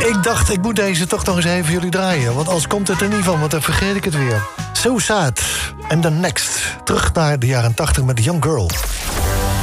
ik dacht, ik moet deze toch nog eens even voor jullie draaien. Want als komt het er niet van, want dan vergeet ik het weer. So Sad. En The Next. Terug naar de jaren 80 met The Young Girl.